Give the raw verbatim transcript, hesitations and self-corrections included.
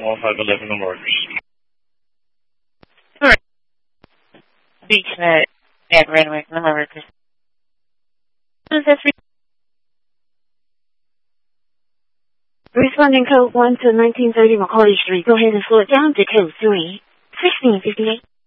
one five eleven on orders. Alright. BeachNet at Renwick, number records. Responding code one to nineteen thirty Macaulay Street. Go ahead and slow it down to code three. sixteen fifty-eight.